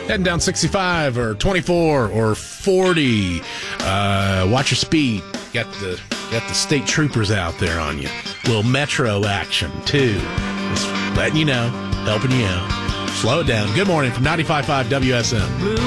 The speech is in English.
Heading down 65 or 24 or 40. Watch your speed. Got the state troopers out there on you. Little metro action, too. Just letting you know, helping you out. Slow it down. Good morning from 95.5 WSM.